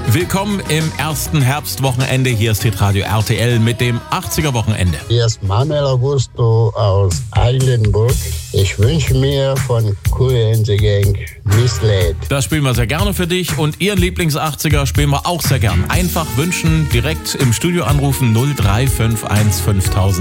Willkommen im ersten Herbstwochenende. Hier ist Hitradio RTL mit dem 80er-Wochenende. Hier ist Manuel Augusto aus Eilenburg. Ich wünsche mir von Cool in the Gang Misled. Das spielen wir sehr gerne für dich und Ihren Lieblings-80er spielen wir auch sehr gern. Einfach wünschen, direkt im Studio anrufen 0351 5000.